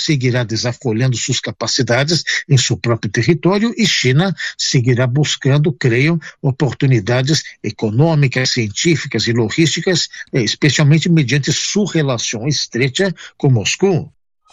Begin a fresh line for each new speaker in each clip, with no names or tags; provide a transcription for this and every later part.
seguirá desafolhando suas capacidades em seu próprio território e China seguirá buscando, creio, oportunidades econômicas, científicas e logísticas, especialmente mediante sua relação estreita com Moscou.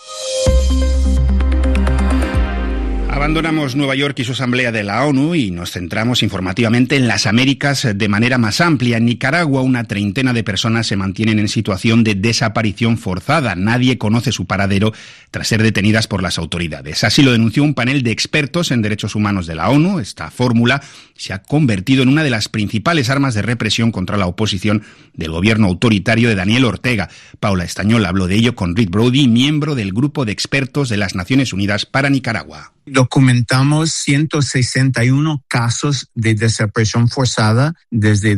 Abandonamos Nueva York y su asamblea de la ONU y nos centramos informativamente en las Américas de manera más amplia. En Nicaragua, una treintena de personas se mantienen en situación de desaparición forzada. Nadie conoce su paradero tras ser detenidas por las autoridades. Así lo denunció un panel de expertos en derechos humanos de la ONU. Esta fórmula se ha convertido en una de las principales armas de represión contra la oposición del gobierno autoritario de Daniel Ortega. Paula Estañol habló de ello con Reed Brody, miembro del grupo de expertos de las Naciones Unidas para Nicaragua.
Documentamos 161 casos de desaparición forzada desde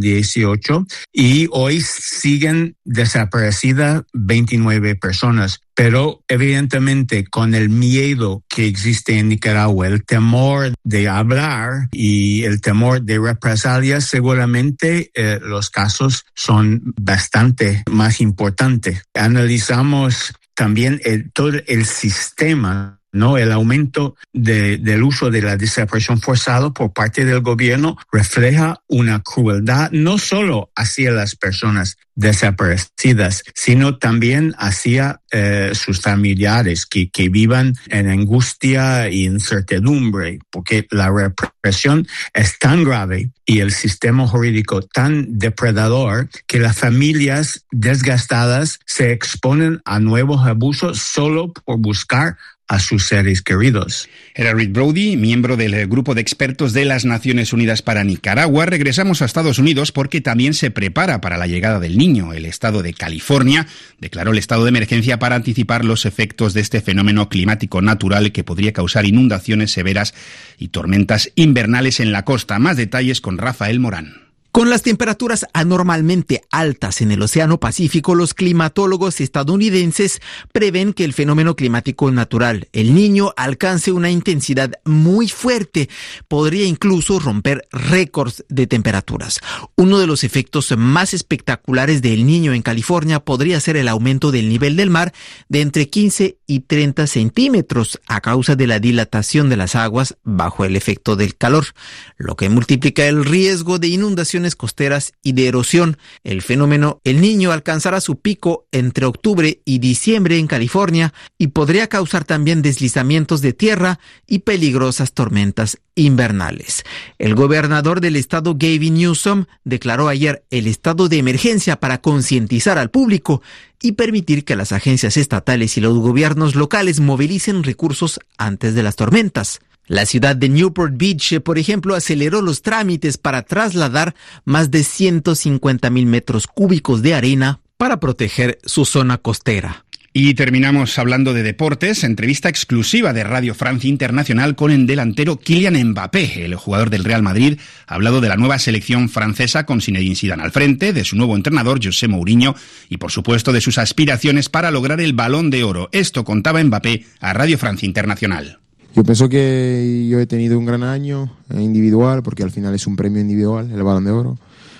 2018 y hoy siguen desaparecidas 29 personas. Pero evidentemente con el miedo que existe en Nicaragua, el temor de hablar y el temor de represalias, seguramente los casos son bastante más importantes. Analizamos también todo el sistema, ¿no? El aumento del uso de la desaparición forzada por parte del gobierno refleja una crueldad no solo hacia las personas desaparecidas, sino también hacia sus familiares que vivan en angustia e incertidumbre, porque la represión es tan grave y el sistema jurídico tan depredador que las familias desgastadas se exponen a nuevos abusos solo por buscar a sus seres queridos.
Era Reed Brody, miembro del grupo de expertos de las Naciones Unidas para Nicaragua. Regresamos a Estados Unidos porque también se prepara para la llegada del Niño. El estado de California declaró el estado de emergencia para anticipar los efectos de este fenómeno climático natural que podría causar inundaciones severas y tormentas invernales en la costa. Más detalles con Rafael Morán.
Con las temperaturas anormalmente altas en el Océano Pacífico, los climatólogos estadounidenses prevén que el fenómeno climático natural, el Niño, alcance una intensidad muy fuerte. Podría incluso romper récords de temperaturas. Uno de los efectos más espectaculares del Niño en California podría ser el aumento del nivel del mar de entre 15 y 30 centímetros a causa de la dilatación de las aguas bajo el efecto del calor, lo que multiplica el riesgo de inundaciones costeras y de erosión. El fenómeno El Niño alcanzará su pico entre octubre y diciembre en California y podría causar también deslizamientos de tierra y peligrosas tormentas invernales. El gobernador del estado, Gavin Newsom, declaró ayer el estado de emergencia para concientizar al público y permitir que las agencias estatales y los gobiernos locales movilicen recursos antes de las tormentas. La ciudad de Newport Beach, por ejemplo, aceleró los trámites para trasladar más de 150,000 metros cúbicos de arena para proteger su zona costera.
Y terminamos hablando de deportes. Entrevista exclusiva de Radio Francia Internacional con el delantero Kylian Mbappé. El jugador del Real Madrid ha hablado de la nueva selección francesa con Zinedine Zidane al frente, de su nuevo entrenador José Mourinho y, por supuesto, de sus aspiraciones para lograr el Balón de Oro. Esto contaba Mbappé a Radio Francia Internacional.
Yo pienso que yo he tenido un gran año individual, porque al final es un premio individual, el Balón de Oro.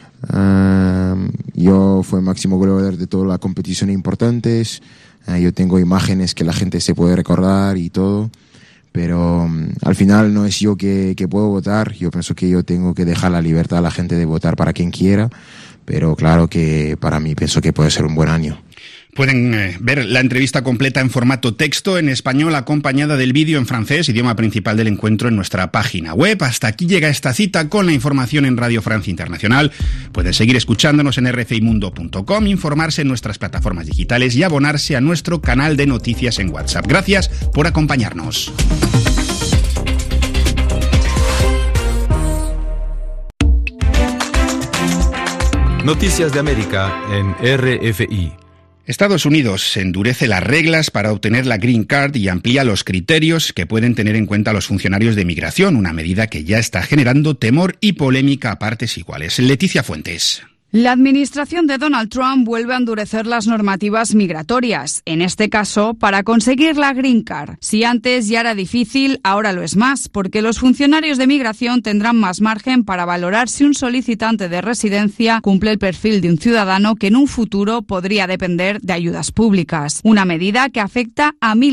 Yo fui máximo goleador de todas las competiciones importantes. Yo tengo imágenes que la gente se puede recordar y todo, pero al final no es yo que puedo votar. Yo pienso que yo tengo que dejar la libertad a la gente de votar para quien quiera, pero claro que para mí pienso que puede ser un buen año.
Pueden ver la entrevista completa en formato texto en español acompañada del vídeo en francés, idioma principal del encuentro, en nuestra página web. Hasta aquí llega esta cita con la información en Radio Francia Internacional. Pueden seguir escuchándonos en rfimundo.com, informarse en nuestras plataformas digitales y abonarse a nuestro canal de noticias en WhatsApp. Gracias por acompañarnos.
Noticias de América en RFI.
Estados Unidos endurece las reglas para obtener la Green Card y amplía los criterios que pueden tener en cuenta los funcionarios de migración, una medida que ya está generando temor y polémica a partes iguales. Leticia Fuentes.
La administración de Donald Trump vuelve a endurecer las normativas migratorias, en este caso para conseguir la Green Card. Si antes ya era difícil, ahora lo es más, porque los funcionarios de migración tendrán más margen para valorar si un solicitante de residencia cumple el perfil de un ciudadano que en un futuro podría depender de ayudas públicas. Una medida que afecta a miles